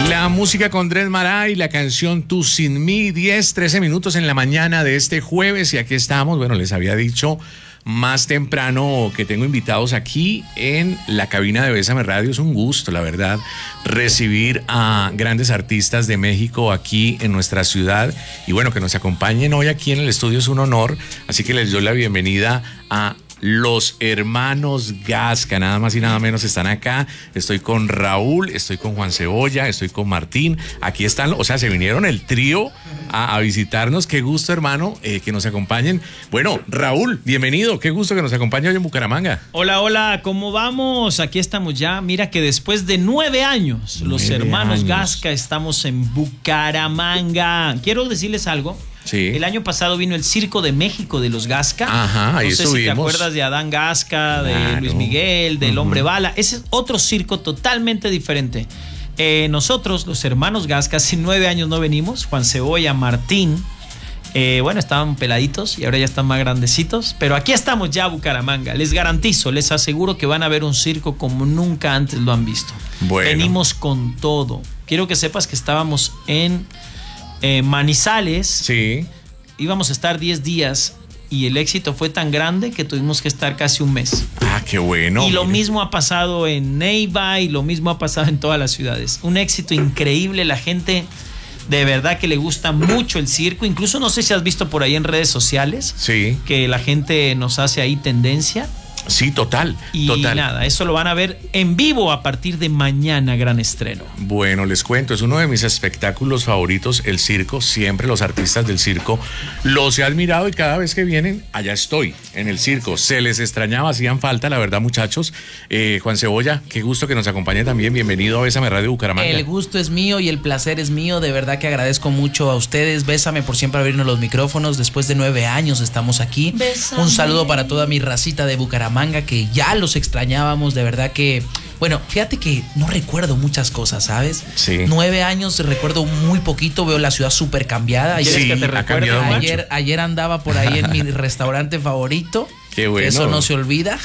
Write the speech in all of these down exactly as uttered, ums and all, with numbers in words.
La música con Dred Maray, la canción Tú Sin Mí, diez, trece minutos en la mañana de este jueves y aquí estamos. Bueno, les había dicho más temprano que tengo invitados aquí en la cabina de Bésame Radio. Es un gusto, la verdad, recibir a grandes artistas de México aquí en nuestra ciudad y bueno, que nos acompañen hoy aquí en el estudio es un honor, así que les doy la bienvenida a los hermanos Gasca, nada más y nada menos están acá. Estoy con Raúl, estoy con Juan Cebolla, estoy con Martín. Aquí están, o sea, se vinieron el trío a, a visitarnos. Qué gusto, hermano, eh, que nos acompañen. Bueno, Raúl, bienvenido. Qué gusto que nos acompañe hoy en Bucaramanga. Hola, hola, ¿cómo vamos? Aquí estamos ya. Mira que después de nueve años, nueve los hermanos años. Gasca estamos en Bucaramanga. Quiero decirles algo. Sí. El año pasado vino el Circo de México de los Gasca. Ajá, ahí no sé estuvimos. Si te acuerdas de Adán Gasca, de claro. Luis Miguel, del uh-huh. Hombre Bala. Ese es otro circo totalmente diferente. Eh, nosotros, los hermanos Gasca, hace nueve años no venimos. Juan Cebolla, Martín. Eh, bueno, estaban peladitos y ahora ya están más grandecitos. Pero aquí estamos ya, Bucaramanga. Les garantizo, les aseguro que van a ver un circo como nunca antes lo han visto. Bueno. Venimos con todo. Quiero que sepas que estábamos en... Eh, Manizales, sí. Íbamos a estar diez días y el éxito fue tan grande que tuvimos que estar casi un mes. Ah, qué bueno. Y mire. lo mismo ha pasado en Neiva y lo mismo ha pasado en todas las ciudades. Un éxito increíble, la gente de verdad que le gusta mucho el circo. Incluso no sé si has visto por ahí en redes sociales sí. que la gente nos hace ahí tendencia. Sí, total, y total. nada, eso lo van a ver en vivo a partir de mañana, gran estreno. Bueno, les cuento, es uno de mis espectáculos favoritos, el circo. Siempre los artistas del circo los he admirado y cada vez que vienen, allá estoy, en el circo. Se les extrañaba, hacían falta, la verdad, muchachos. Eh, Juan Cebolla, qué gusto que nos acompañe también. Bienvenido a Bésame Radio Bucaramanga. El gusto es mío y el placer es mío. De verdad que agradezco mucho a ustedes. Bésame por siempre abrirnos los micrófonos. Después de nueve años estamos aquí. Bésame. Un saludo para toda mi racita de Bucaramanga, que ya los extrañábamos, de verdad que... Bueno, fíjate que no recuerdo muchas cosas, ¿sabes? Sí. Nueve años, recuerdo muy poquito, veo la ciudad súper cambiada. Ayer, ¿Quieres sí, que te recuerde? Ayer, ayer andaba por ahí en mi restaurante favorito. Qué bueno. Eso no se olvida.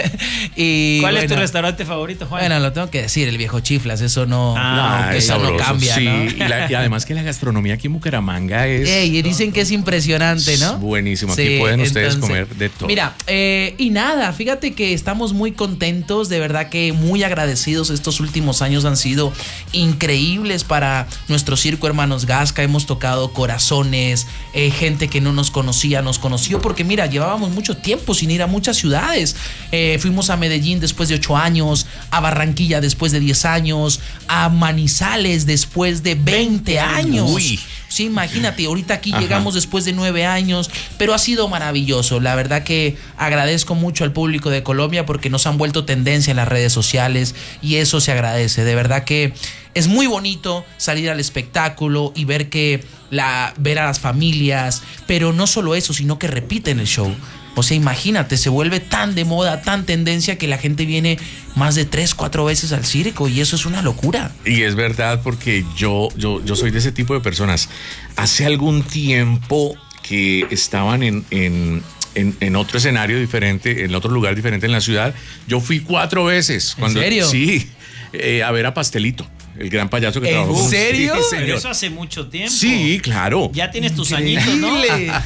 y ¿Cuál bueno, es tu restaurante favorito, Juan? Bueno, lo tengo que decir, el Viejo Chiflas, eso no, ah, no, eso sabroso, no cambia, sí. ¿no? Y, la, y además que la gastronomía aquí en Bucaramanga es... Ey, dicen que es impresionante, ¿no? Buenísimo, aquí sí, pueden ustedes entonces, comer de todo. Mira, eh, y nada, fíjate que estamos muy contentos, de verdad que muy agradecidos. Estos últimos años han sido increíbles para nuestro circo Hermanos Gasca. Hemos tocado corazones, eh, gente que no nos conocía, nos conoció, porque mira, llevábamos mucho tiempo sin ir a muchas ciudades. Eh, fuimos a Medellín después de ocho años, a Barranquilla después de diez años, a Manizales después de veinte años. Uy. Sí, imagínate, ahorita aquí Ajá. llegamos después de nueve años, pero ha sido maravilloso. La verdad que agradezco mucho al público de Colombia porque nos han vuelto tendencia en las redes sociales y eso se agradece. De verdad que es muy bonito salir al espectáculo y ver que la, ver a las familias, pero no solo eso, sino que repiten el show. O sea, imagínate, se vuelve tan de moda, tan tendencia que la gente viene más de tres, cuatro veces al circo y eso es una locura. Y es verdad porque yo, yo, yo soy de ese tipo de personas. Hace algún tiempo que estaban en, en, en, en otro escenario diferente, en otro lugar diferente en la ciudad, yo fui cuatro veces. ¿En Cuando, serio? Sí, eh, a ver a Pastelito. El gran payaso que ¿En trabajó con... serio? Sí, Pero señor. eso hace mucho tiempo. Sí, claro. Ya tienes tus añitos, ¿no?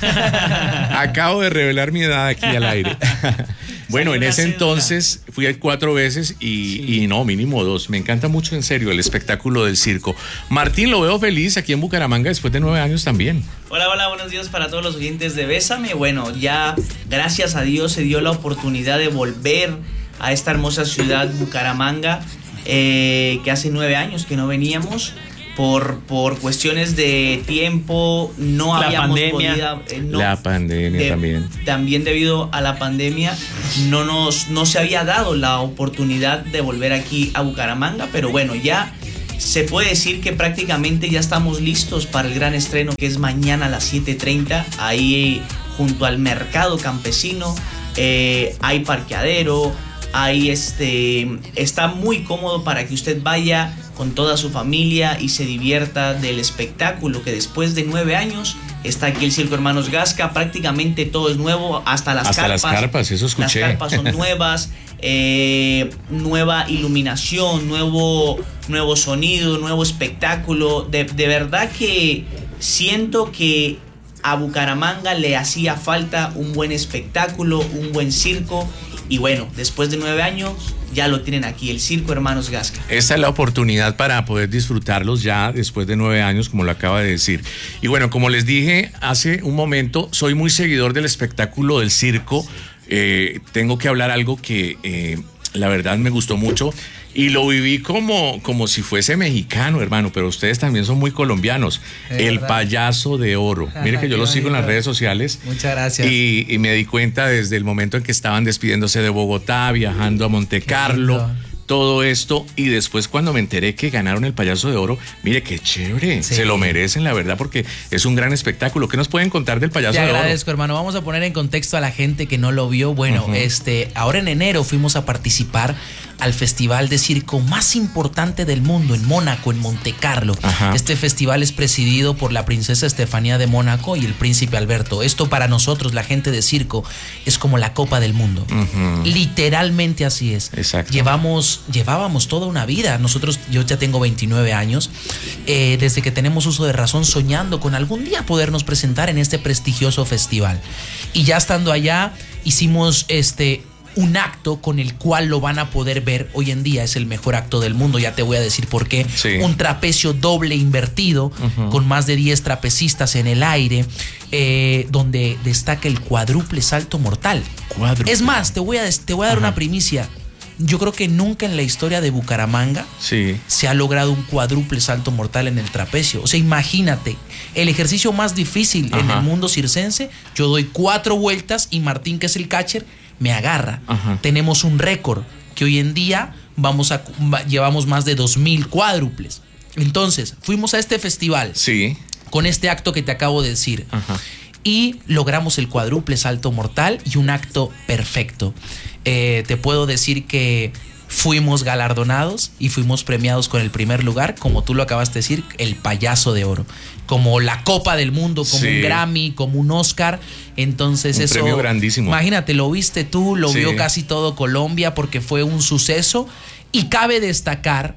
Acabo de revelar mi edad aquí al aire. Bueno, en ese cédula. entonces fui cuatro veces y, sí. y no, mínimo dos. Me encanta mucho, en serio, el espectáculo del circo. Martín, lo veo feliz aquí en Bucaramanga después de nueve años también. Hola, hola, buenos días para todos los oyentes de Bésame. Bueno, ya gracias a Dios se dio la oportunidad de volver a esta hermosa ciudad, Bucaramanga. Eh, que hace nueve años que no veníamos por, por cuestiones de tiempo, no la habíamos pandemia. podido, eh, no, la pandemia de, también. También debido a la pandemia no, nos, no se había dado la oportunidad de volver aquí a Bucaramanga, pero bueno, ya se puede decir que prácticamente ya estamos listos para el gran estreno que es mañana a las siete treinta, ahí junto al mercado campesino. Eh, hay parqueadero. Ahí este, está muy cómodo para que usted vaya con toda su familia y se divierta del espectáculo que después de nueve años está aquí el Circo Hermanos Gasca, prácticamente todo es nuevo, hasta las hasta carpas. las carpas, eso escuché. Las carpas son nuevas, eh, nueva iluminación, nuevo, nuevo sonido, nuevo espectáculo. De, de verdad que siento que a Bucaramanga le hacía falta un buen espectáculo, un buen circo. Y bueno, después de nueve años ya lo tienen aquí, el Circo Hermanos Gasca. Esta es la oportunidad para poder disfrutarlos ya después de nueve años, como lo acaba de decir. Y bueno, como les dije hace un momento, soy muy seguidor del espectáculo del circo. Eh, tengo que hablar algo que eh, la verdad me gustó mucho. Y lo viví como, como si fuese mexicano, hermano, pero ustedes también son muy colombianos. El payaso de oro. Mire que yo lo sigo en las redes sociales. Muchas gracias. Y, y me di cuenta desde el momento en que estaban despidiéndose de Bogotá, viajando a Monte Carlo, todo esto. Y después cuando me enteré que ganaron el payaso de oro, mire qué chévere. Sí. Se lo merecen, la verdad, porque es un gran espectáculo. ¿Qué nos pueden contar del payaso de oro? Te agradezco, hermano. Vamos a poner en contexto a la gente que no lo vio. Bueno, uh-huh. este, ahora en enero fuimos a participar al festival de circo más importante del mundo en Mónaco, en Monte Carlo. Ajá. Este festival es presidido por la princesa Estefanía de Mónaco y el príncipe Alberto. Esto para nosotros, la gente de circo, es como la Copa del Mundo. Uh-huh. Literalmente así es. Exacto. Llevamos, llevábamos toda una vida. Nosotros, yo ya tengo veintinueve años, eh, desde que tenemos uso de razón, soñando con algún día podernos presentar en este prestigioso festival. Y ya estando allá, hicimos este... un acto con el cual lo van a poder ver hoy en día. Es el mejor acto del mundo, ya te voy a decir por qué. Sí. Un trapecio doble invertido, uh-huh. con más de diez trapecistas en el aire, eh, donde destaca el cuádruple salto mortal. Cuádruple. Es más, te voy a, te voy a dar uh-huh. una primicia. Yo creo que nunca en la historia de Bucaramanga sí. se ha logrado un cuádruple salto mortal en el trapecio. O sea, imagínate, el ejercicio más difícil uh-huh. en el mundo circense. Yo doy cuatro vueltas y Martín, que es el catcher, me agarra. Ajá. Tenemos un récord que hoy en día vamos a, llevamos más de dos mil cuádruples. Entonces, fuimos a este festival sí. con este acto que te acabo de decir. Ajá. Y logramos el cuádruple salto mortal y un acto perfecto. Eh, te puedo decir que fuimos galardonados y fuimos premiados con el primer lugar, como tú lo acabas de decir, el payaso de oro, como la Copa del Mundo, como sí. un Grammy, como un Oscar. Entonces un eso, premio grandísimo. Imagínate, lo viste tú, lo sí. vio casi todo Colombia, porque fue un suceso. Y cabe destacar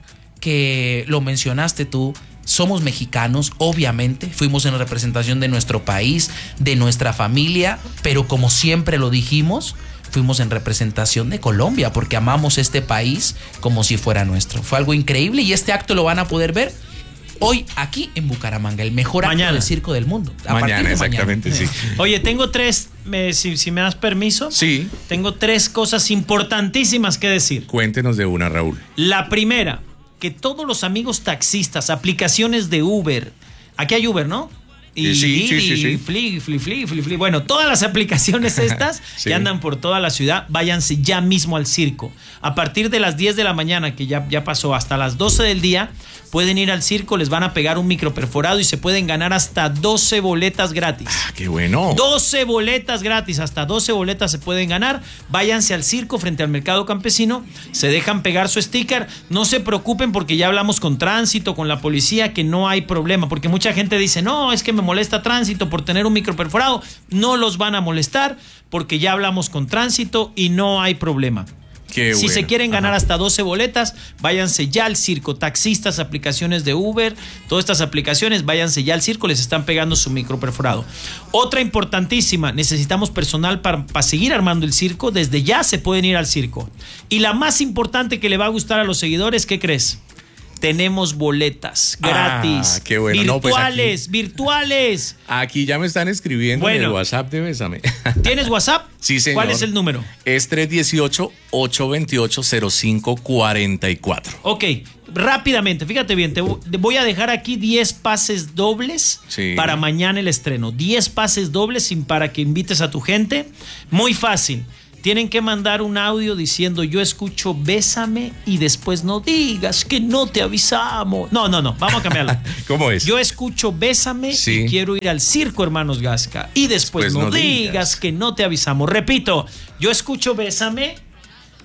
que lo mencionaste tú, somos mexicanos, obviamente, fuimos en representación de nuestro país, de nuestra familia, pero como siempre lo dijimos, fuimos en representación de Colombia, porque amamos este país como si fuera nuestro. Fue algo increíble y este acto lo van a poder ver hoy aquí en Bucaramanga, el mejor mañana. acto de circo del mundo. A mañana, de exactamente, mañana. Sí. Oye, tengo tres, me, si, si me das permiso, sí. tengo tres cosas importantísimas que decir. Cuéntenos de una, Raúl. La primera, que todos los amigos taxistas, aplicaciones de Uber, aquí hay Uber, ¿no? Y sí, sí, sí, sí. Fli, fli, fli, fli, fli. Bueno, todas las aplicaciones estas sí. que andan por toda la ciudad, váyanse ya mismo al circo. A partir de las diez de la mañana, que ya, ya pasó, hasta las doce del día, pueden ir al circo, les van a pegar un micro perforado y se pueden ganar hasta doce boletas gratis. Ah, qué bueno. doce boletas gratis, hasta doce boletas se pueden ganar. Váyanse al circo frente al mercado campesino, se dejan pegar su sticker. No se preocupen porque ya hablamos con tránsito, con la policía, que no hay problema. Porque mucha gente dice, no, es que me molesta tránsito por tener un micro perforado. No los van a molestar porque ya hablamos con tránsito y no hay problema. Qué si bueno. se quieren ganar Ajá. hasta doce boletas, váyanse ya al circo. Taxistas, aplicaciones de Uber, todas estas aplicaciones, váyanse ya al circo, les están pegando su micro perforado. Otra importantísima, necesitamos personal para, para seguir armando el circo. Desde ya se pueden ir al circo. Y la más importante que le va a gustar a los seguidores, ¿qué crees? Tenemos boletas gratis. Ah, qué bueno. Virtuales, no, pues aquí, virtuales. Aquí ya me están escribiendo bueno, en el WhatsApp de Bésame. ¿Tienes WhatsApp? Sí, señor. ¿Cuál es el número? Es tres uno ocho, ocho dos ocho, cero cinco cuatro cuatro. Ok, rápidamente, fíjate bien, te voy a dejar aquí diez pases dobles sí. para mañana el estreno. diez pases dobles para que invites a tu gente. Muy fácil. Tienen que mandar un audio diciendo yo escucho Bésame y después no digas que no te avisamos. No, no, no, vamos a cambiarlo. ¿Cómo es? Yo escucho Bésame sí. y quiero ir al circo Hermanos Gasca y después, después no, no digas. digas que no te avisamos. Repito, yo escucho Bésame,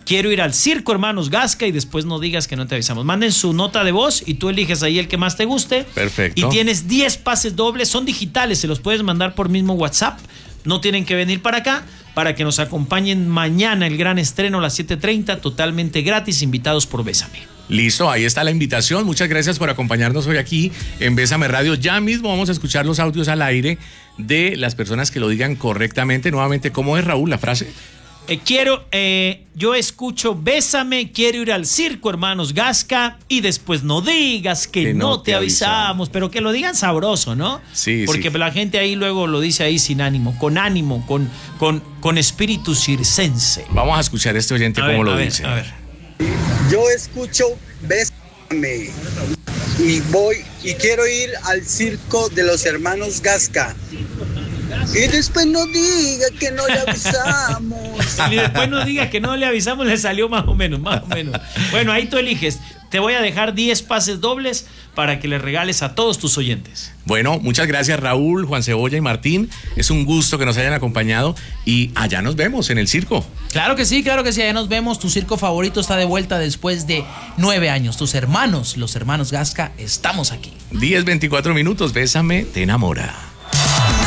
quiero ir al circo Hermanos Gasca y después no digas que no te avisamos. Manden su nota de voz y tú eliges ahí el que más te guste. Perfecto. Y tienes diez pases dobles, son digitales, se los puedes mandar por mismo WhatsApp. No tienen que venir para acá para que nos acompañen mañana el gran estreno a las siete treinta, totalmente gratis, invitados por Bésame. Listo, ahí está la invitación. Muchas gracias por acompañarnos hoy aquí en Bésame Radio. Ya mismo vamos a escuchar los audios al aire de las personas que lo digan correctamente. Nuevamente, ¿cómo es, Raúl, la frase? Eh, quiero, eh, yo escucho Bésame, quiero ir al circo Hermanos Gasca y después no digas que, que no, no te avisamos, avisamos, pero que lo digan sabroso, ¿no? Sí, porque sí. la gente ahí luego lo dice ahí sin ánimo, con ánimo, con, con, con espíritu circense. Vamos a escuchar a este oyente a cómo ver, lo a ver, dice. A ver. Yo escucho Bésame y voy y quiero ir al circo de los Hermanos Gasca. Y después no diga que no le avisamos. Y después no diga que no le avisamos, le salió más o menos, más o menos. Bueno, ahí tú eliges. Te voy a dejar diez pases dobles para que le regales a todos tus oyentes. Bueno, muchas gracias Raúl, Juan Cebolla y Martín. Es un gusto que nos hayan acompañado y allá nos vemos en el circo. Claro que sí, claro que sí, allá nos vemos. Tu circo favorito está de vuelta después de nueve años. Tus hermanos, los hermanos Gasca, estamos aquí. diez veinticuatro minutos, Bésame, te enamora.